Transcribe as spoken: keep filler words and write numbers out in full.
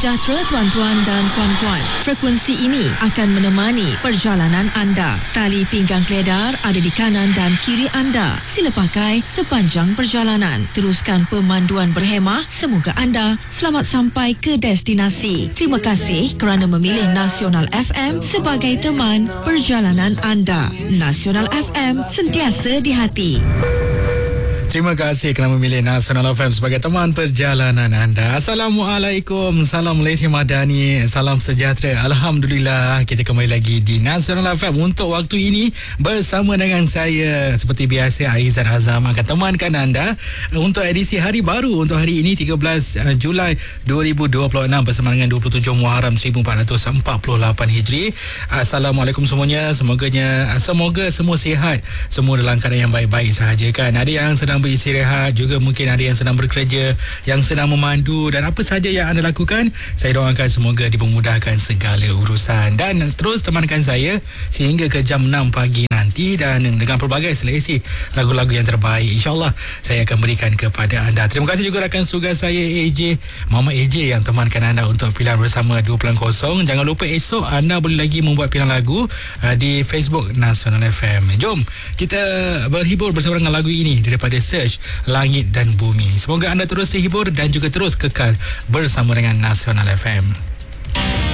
sejahtera tuan-tuan dan puan-puan. Frekuensi ini akan menemani perjalanan anda. Tali pinggang keledar ada di kanan dan kiri anda. Sila pakai sepanjang perjalanan. Teruskan pemanduan berhemah. Semoga anda selamat sampai ke destinasi. Terima kasih kerana memilih Nasional F M sebagai teman perjalanan anda. Nasional F M, sentiasa di hati. Terima kasih kerana memilih Nasional F M sebagai teman perjalanan anda. Assalamualaikum, salam Malaysia Madani, salam sejahtera. Alhamdulillah, kita kembali lagi di Nasional F M untuk waktu ini bersama dengan saya. Seperti biasa, Aizan Azam akan temankan anda untuk edisi hari baru untuk hari ini tiga belas Julai dua ribu dua puluh enam bersama dengan dua puluh tujuh Muharram seribu empat ratus empat puluh lapan Hijri. Assalamualaikum semuanya. Semoganya, semoga semua sihat, semua dalam keadaan yang baik-baik sahaja kan. Ada yang sedang beristirahat, juga mungkin ada yang sedang bekerja, yang sedang memandu, dan apa saja yang anda lakukan, saya doakan semoga dipermudahkan segala urusan. Dan terus temankan saya sehingga ke jam enam pagi nanti, dan dengan pelbagai seleksi lagu-lagu yang terbaik, InsyaAllah saya akan berikan kepada anda. Terima kasih juga rakan tugas saya A J, Mama A J, yang temankan anda untuk pilihan bersama dua pilihan kosong. Jangan lupa esok anda boleh lagi membuat pilihan lagu uh, di Facebook Nasional F M. Jom kita berhibur bersama dengan lagu ini daripada Search, Langit dan Bumi. Semoga anda terus terhibur dan juga terus kekal bersama dengan Nasional F M.